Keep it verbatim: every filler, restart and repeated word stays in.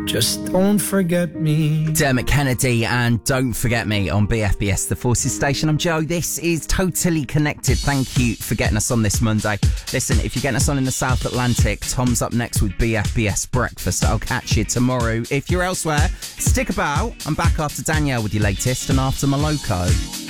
Just don't forget me. Dermot Kennedy and Don't Forget Me on B F B S, the Forces Station. I'm Joe. This is Totally Connected. Thank you for getting us on this Monday. Listen, if you're getting us on in the South Atlantic, Tom's up next with B F B S Breakfast. I'll catch you tomorrow. If you're elsewhere, stick about. I'm back after Danielle with your latest and after Maloko.